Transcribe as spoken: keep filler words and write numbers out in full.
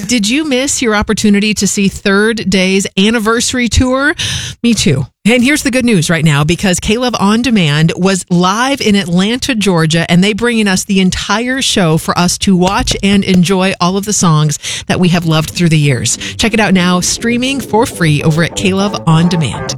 Did you miss your opportunity to see Third Day's anniversary tour? Me too. And here's the good news right now, because K-Love On Demand was live in Atlanta, Georgia, and they bringing us the entire show for us to watch and enjoy all of the songs that we have loved through the years. Check it out now, streaming for free over at K-Love On Demand.